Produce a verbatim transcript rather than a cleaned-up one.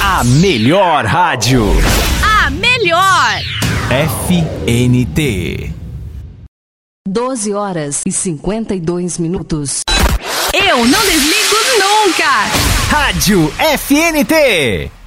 A melhor rádio. A melhor. F N T. doze horas e cinquenta e dois minutos. Eu não desligo nunca. Rádio F N T.